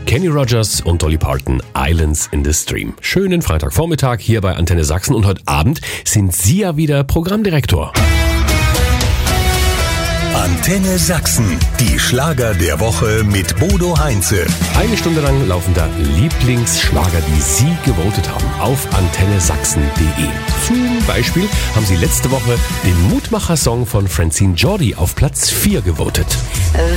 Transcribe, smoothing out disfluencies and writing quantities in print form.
Kenny Rogers und Dolly Parton, Islands in the Stream. Schönen Freitagvormittag hier bei Antenne Sachsen und heute Abend sind Sie ja wieder Programmdirektor. Antenne Sachsen, die Schlager der Woche mit Bodo Heinze. Eine Stunde lang laufen da Lieblingsschlager, die Sie gewotet haben, auf antennesachsen.de. Zum Beispiel haben Sie letzte Woche den Mutmacher-Song von Francine Jordi auf Platz 4 gewotet.